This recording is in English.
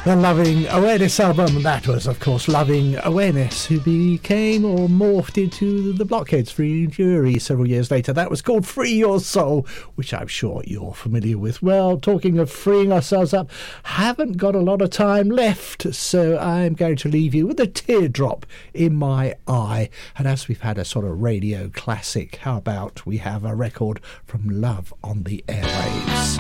The Loving Awareness album, that was of course Loving Awareness, who became or morphed into the Blockheads Free Jury several years later. That was called Free Your Soul, which I'm sure you're familiar with. Well, talking of freeing ourselves up, haven't got a lot of time left, so I'm going to leave you with a teardrop in my eye. And as we've had a sort of radio classic, how about we have a record from Love on the Airwaves?